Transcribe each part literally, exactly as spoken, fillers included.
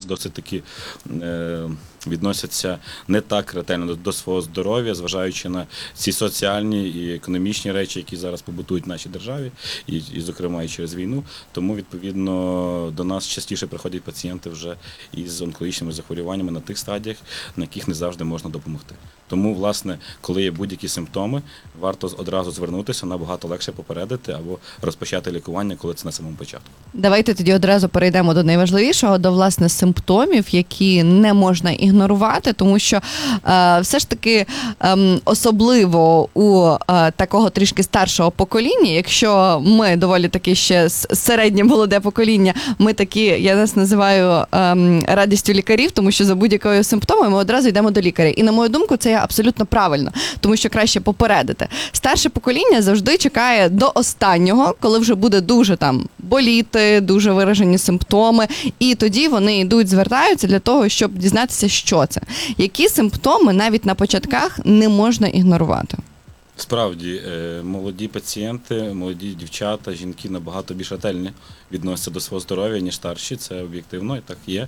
досить таки е, відносяться не так ретельно до, до свого здоров'я, зважаючи на ці соціальні і економічні речі, які зараз побутують в нашій державі, і, і зокрема і через війну. Тому, відповідно, до нас частіше приходять пацієнти вже із онкологічними захворюваннями на тих стадіях, на яких не завжди можна допомогти. Тому, власне, коли є будь-які симптоми, варто одразу звернутися, набагато легше попередити або розпочати лікування, коли це на самому початку. Давайте тоді одразу перейдемо до найважливішого, до, власне, симптомів, які не можна ігнорувати, тому що е, все ж таки е, особливо у е, такого трішки старшого покоління, якщо ми доволі таки ще середнє молоде покоління, ми такі, я нас називаю е, радістю лікарів, тому що за будь-якою симптомою ми одразу йдемо до лікаря. І на мою думку, це є абсолютно правильно, тому що краще попередити. Старше покоління завжди чекає до останнього, коли вже буде дуже там боліти, дуже виражені симптоми, і тоді вони йдуть, звертаються для того, щоб дізнатися, що це. Які симптоми навіть на початках не можна ігнорувати? Справді, молоді пацієнти, молоді дівчата, жінки набагато більш ретельно відносяться до свого здоров'я, ніж старші, це об'єктивно, і так є.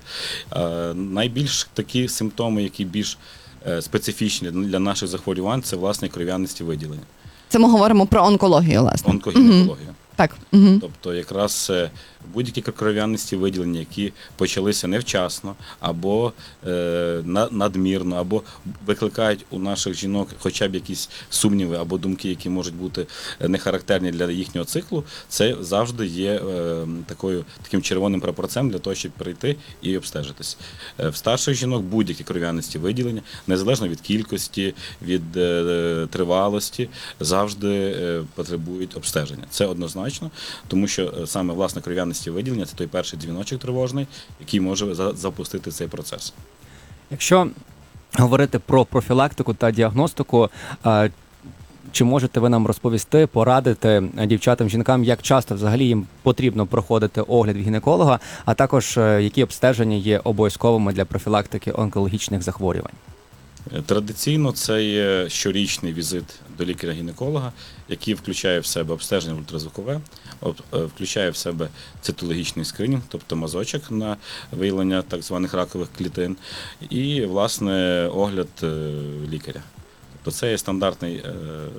Найбільш такі симптоми, які більш специфічні для наших захворювань, це, власне, кров'янисті виділення. Це ми говоримо про онкологію, власне. Онкогінекологію. Угу. Так. Угу. Тобто якраз будь-які кров'янисті виділення, які почалися невчасно, або е, надмірно, або викликають у наших жінок хоча б якісь сумніви або думки, які можуть бути нехарактерні для їхнього циклу, це завжди є е, такою, таким червоним прапорцем для того, щоб прийти і обстежитись. Е, в старших жінок будь-які кров'янисті виділення, незалежно від кількості, від е, тривалості, завжди е, потребують обстеження. Це однозначно, тому що саме, власне, кров'янисті виділення – це той перший дзвіночок тривожний, який може запустити цей процес. Якщо говорити про профілактику та діагностику, чи можете ви нам розповісти, порадити дівчатам, жінкам, як часто взагалі їм потрібно проходити огляд від гінеколога, а також які обстеження є обов'язковими для профілактики онкологічних захворювань? Традиційно це є щорічний візит до лікаря-гінеколога, який включає в себе обстеження ультразвукове, включає в себе цитологічний скринінг, тобто мазочок на виявлення так званих ракових клітин, і, власне, огляд лікаря. Тобто це є стандартний е,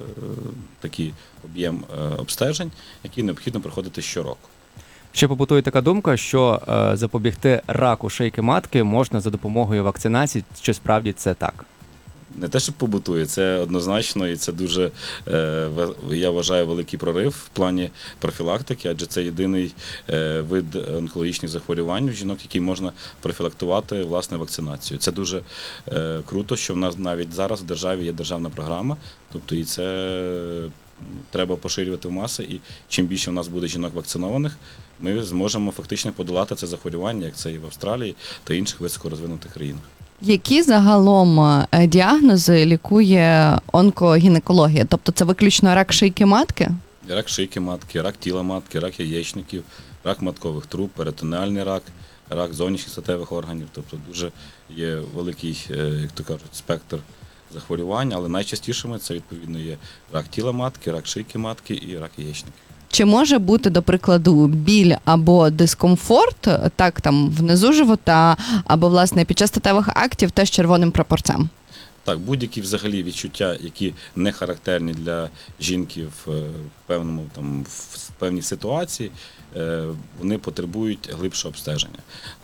такий об'єм обстежень, який необхідно проходити щороку. Ще побутує така думка, що е, запобігти раку шийки матки можна за допомогою вакцинації. Чи справді це так? Не те, що побутує, це однозначно, і це дуже, е, я вважаю, великий прорив в плані профілактики, адже це єдиний е, вид онкологічних захворювань в жінок, який можна профілактувати, власне, вакцинацією. Це дуже е, круто, що в нас навіть зараз в державі є державна програма, тобто і це треба поширювати в маси, і чим більше в нас буде жінок вакцинованих, ми зможемо фактично подолати це захворювання, як це і в Австралії та інших високорозвинутих країнах. Які загалом діагнози лікує онкогінекологія? Тобто це виключно рак шийки матки? Рак шийки матки, рак тіла матки, рак яєчників, рак маткових труб, перитонеальний рак, рак зовнішніх статевих органів. Тобто дуже є великий, як то кажуть, спектр захворювань, але найчастішими це, відповідно, є рак тіла матки, рак шийки матки і рак яєчників. Чи може бути, до прикладу, біль або дискомфорт, так, там, внизу живота, або, власне, під час статевих актів теж червоним прапорцем? Так, будь-які взагалі відчуття, які не характерні для жінки в певному, там, в певній ситуації, вони потребують глибшого обстеження.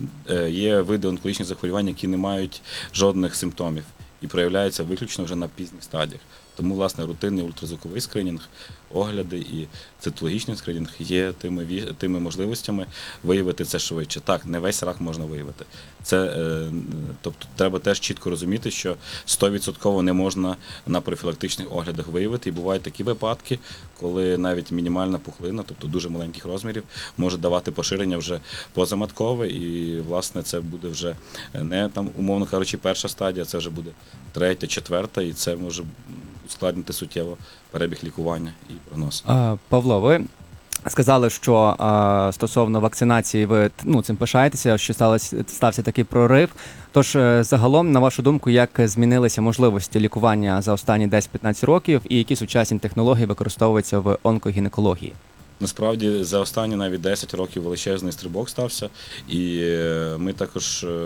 Є види онкологічних захворювань, які не мають жодних симптомів і проявляються виключно вже на пізніх стадіях. Тому, власне, рутинний ультразвуковий скринінг, огляди і цитологічний скринінг є тими, тими можливостями виявити це швидше. Так, не весь рак можна виявити. Це, е, тобто, треба теж чітко розуміти, що сто відсотків не можна на профілактичних оглядах виявити. І бувають такі випадки, коли навіть мінімальна пухлина, тобто дуже маленьких розмірів, може давати поширення вже позаматкове. І, власне, це буде вже не, там, умовно кажучи, перша стадія, це вже буде третя, четверта, і це може ускладнити суттєво перебіг лікування і прогноз. Павло, ви сказали, що а, стосовно вакцинації ви ну, цим пишаєтеся, що сталося, стався такий прорив. Тож, загалом, на вашу думку, як змінилися можливості лікування за останні десять-п'ятнадцять років і які сучасні технології використовуються в онкогінекології? Насправді, за останні навіть десять років величезний стрибок стався, і ми також